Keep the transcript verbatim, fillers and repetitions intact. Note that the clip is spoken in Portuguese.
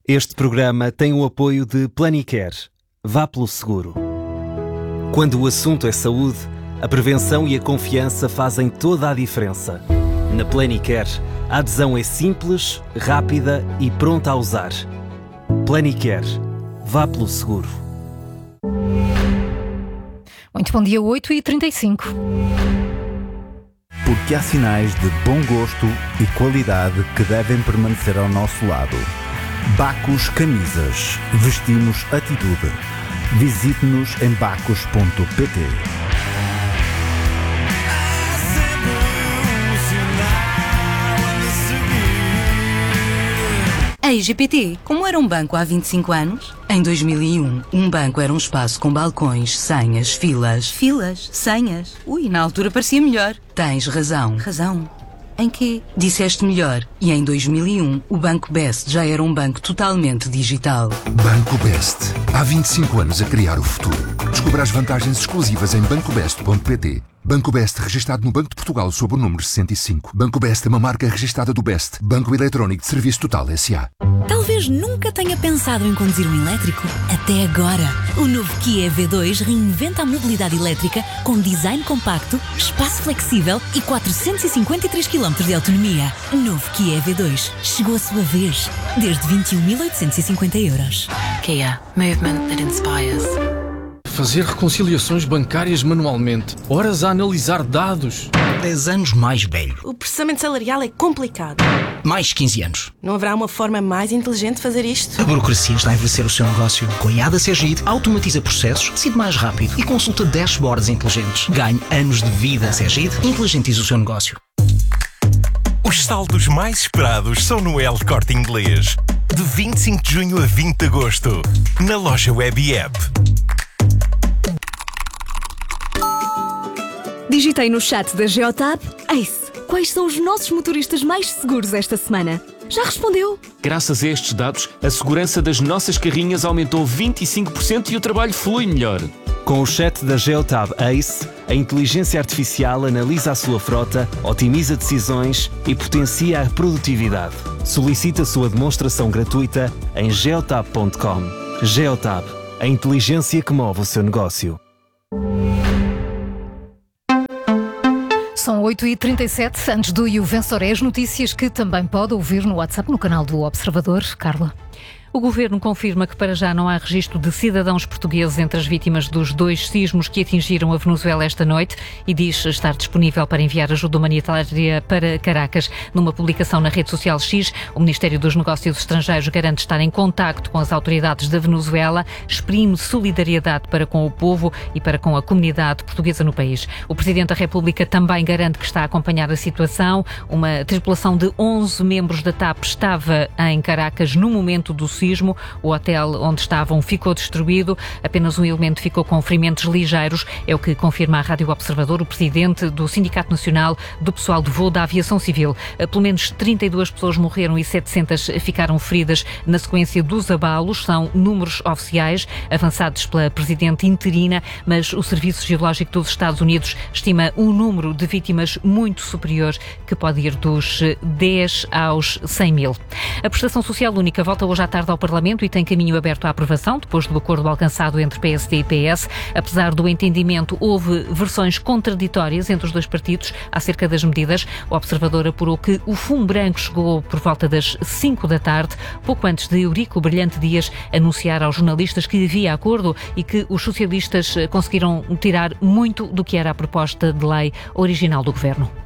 Este programa tem o apoio de Planicare. Vá pelo seguro. Quando o assunto é saúde, a prevenção e a confiança fazem toda a diferença. Na Planicare, a adesão é simples, rápida e pronta a usar. Planicare. Vá pelo seguro. Muito bom dia, oito e trinta e cinco. Porque há sinais de bom gosto e qualidade que devem permanecer ao nosso lado. Bacos Camisas. Vestimos atitude. Visite-nos em bacos ponto pt. A I G P T, como era um banco há vinte e cinco anos? Em dois mil e um, um banco era um espaço com balcões, senhas, filas. Filas? Senhas? Ui, na altura parecia melhor. Tens razão. Razão? Em quê? Disseste melhor. E em dois mil e um, o Banco Best já era um banco totalmente digital. Banco Best. Há vinte e cinco anos a criar o futuro. Descubra as vantagens exclusivas em banco best ponto pt. Banco Best, registado no Banco de Portugal sob o número sessenta e cinco. Banco Best é uma marca registada do Best, Banco Eletrónico de Serviço Total S A Talvez nunca tenha pensado em conduzir um elétrico. Até agora. O novo Kia E V dois reinventa a mobilidade elétrica com design compacto, espaço flexível e quatrocentos e cinquenta e três quilómetros de autonomia. Novo Kia E V dois. Chegou a sua vez. Desde vinte e um mil oitocentos e cinquenta euros. Kia. Movement that inspires. Fazer reconciliações bancárias manualmente. Horas a analisar dados. dez anos mais velho. O processamento salarial é complicado. Mais quinze anos. Não haverá uma forma mais inteligente de fazer isto? A burocracia está a envelhecer o seu negócio. Com a I A D A Segid, automatiza processos, decide mais rápido e consulta dashboards inteligentes. Ganhe anos de vida. Segid, inteligentiza o seu negócio. Os saldos mais esperados são no El Corte Inglês. De vinte e cinco de junho a vinte de agosto. Na loja web e app. Digitei no chat da Geotab: Ace, quais são os nossos motoristas mais seguros esta semana? Já respondeu? Graças a estes dados, a segurança das nossas carrinhas aumentou vinte e cinco por cento e o trabalho flui melhor. Com o chat da Geotab Ace, a inteligência artificial analisa a sua frota, otimiza decisões e potencia a produtividade. Solicite a sua demonstração gratuita em geotab ponto com. Geotab, a inteligência que move o seu negócio. São oito e trinta e sete, antes do You Vencedor, as notícias que também pode ouvir no WhatsApp, no canal do Observador. Carla. O Governo confirma que para já não há registro de cidadãos portugueses entre as vítimas dos dois sismos que atingiram a Venezuela esta noite e diz estar disponível para enviar ajuda humanitária para Caracas. Numa publicação na rede social X, o Ministério dos Negócios Estrangeiros garante estar em contacto com as autoridades da Venezuela, exprime solidariedade para com o povo e para com a comunidade portuguesa no país. O Presidente da República também garante que está a acompanhar a situação. Uma tripulação de onze membros da TAP estava em Caracas no momento do sismo. O hotel onde estavam ficou destruído, apenas um elemento ficou com ferimentos ligeiros, é o que confirma a Rádio Observador o presidente do Sindicato Nacional do Pessoal de Voo da Aviação Civil. Pelo menos trinta e duas pessoas morreram e setecentas ficaram feridas na sequência dos abalos, são números oficiais avançados pela presidente interina, mas o Serviço Geológico dos Estados Unidos estima um número de vítimas muito superior, que pode ir dos dez aos cem mil. A prestação social única volta hoje à tarde ao Parlamento e tem caminho aberto à aprovação, depois do acordo alcançado entre P S D e P S. Apesar do entendimento, houve versões contraditórias entre os dois partidos acerca das medidas. O Observador apurou que o fumo branco chegou por volta das cinco da tarde, pouco antes de Eurico Brilhante Dias anunciar aos jornalistas que havia acordo e que os socialistas conseguiram tirar muito do que era a proposta de lei original do Governo.